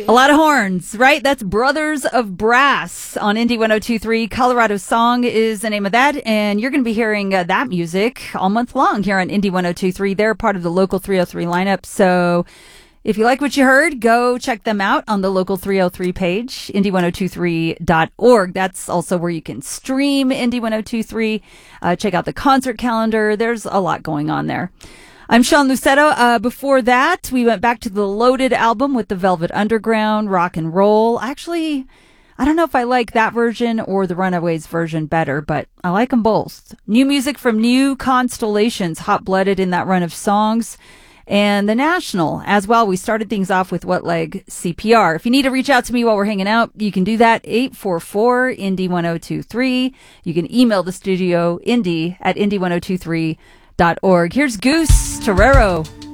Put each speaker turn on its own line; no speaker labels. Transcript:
A lot of horns, right? That's Brothers of Brass on Indie 102.3. Colorado Song is the name of that, and you're going to be hearing that music all month long here on Indie 102.3. They're part of the Local 303 lineup, so if you like what you heard, go check them out on the Local 303 page, indie1023.org. That's also where you can stream Indie 102.3, check out the concert calendar. There's a lot going on there. I'm Sean Lucetto. Before that, we went back to the Loaded album with the Velvet Underground, Rock and Roll. Actually, I don't know if I like that version or the Runaways version better, but I like them both. New music from New Constellations, hot-blooded in that run of songs. And The National as well. We started things off with What Leg CPR. If you need to reach out to me while we're hanging out, you can do that, 844-INDIE-1023. You can email the studio, indie@indie1023.org. Here's Goose Torero.